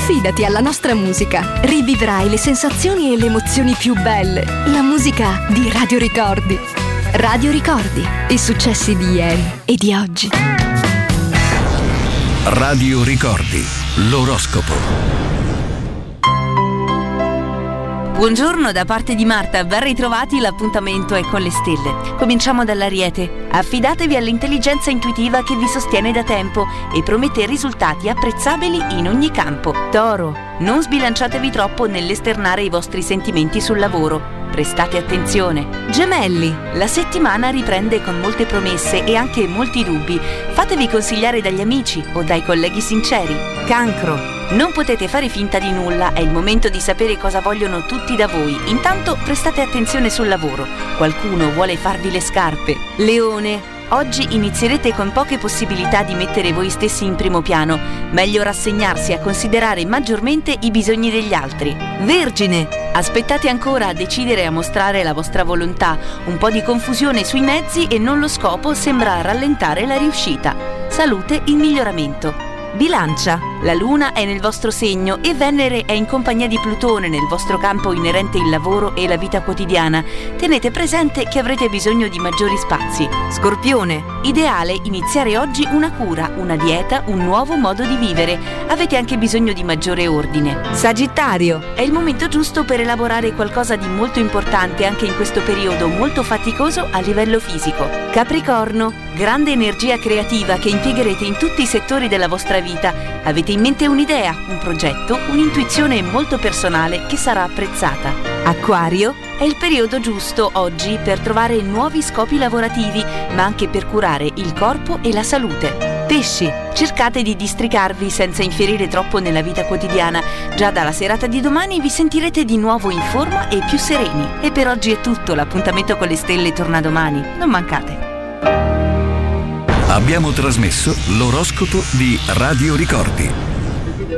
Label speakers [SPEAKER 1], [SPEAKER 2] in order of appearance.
[SPEAKER 1] Affidati alla nostra musica. Rivivrai le sensazioni e le emozioni più belle. La musica di Radio Ricordi. Radio Ricordi, i successi di ieri e di oggi.
[SPEAKER 2] Radio Ricordi, l'oroscopo.
[SPEAKER 3] Buongiorno da parte di Marta, ben ritrovati, l'appuntamento è con le stelle. Cominciamo dall'Ariete. Affidatevi all'intelligenza intuitiva che vi sostiene da tempo e promette risultati apprezzabili in ogni campo. Toro, non sbilanciatevi troppo nell'esternare i vostri sentimenti sul lavoro. Prestate attenzione. Gemelli, la settimana riprende con molte promesse e anche molti dubbi. Fatevi consigliare dagli amici o dai colleghi sinceri. Cancro, non potete fare finta di nulla, è il momento di sapere cosa vogliono tutti da voi. Intanto prestate attenzione sul lavoro. Qualcuno vuole farvi le scarpe. Leone, oggi inizierete con poche possibilità di mettere voi stessi in primo piano. Meglio rassegnarsi a considerare maggiormente i bisogni degli altri. Vergine, aspettate ancora a decidere e a mostrare la vostra volontà. Un po' di confusione sui mezzi e non lo scopo sembra rallentare la riuscita. Salute in miglioramento. Bilancia, la luna è nel vostro segno e Venere è in compagnia di Plutone nel vostro campo inerente il lavoro e la vita quotidiana. Tenete presente che avrete bisogno di maggiori spazi. Scorpione, ideale iniziare oggi una cura, una dieta, un nuovo modo di vivere. Avete anche bisogno di maggiore ordine. Sagittario, è il momento giusto per elaborare qualcosa di molto importante anche in questo periodo molto faticoso a livello fisico. Capricorno, grande energia creativa che impiegherete in tutti i settori della vostra vita. Avete in mente un'idea, un progetto, un'intuizione molto personale che sarà apprezzata. Acquario, è il periodo giusto oggi per trovare nuovi scopi lavorativi, ma anche per curare il corpo e la salute. Pesci, cercate di districarvi senza infierire troppo nella vita quotidiana. Già dalla serata di domani vi sentirete di nuovo in forma e più sereni. E per oggi è tutto, l'appuntamento con le stelle torna domani. Non mancate.
[SPEAKER 2] Abbiamo trasmesso l'oroscopo di Radio Ricordi.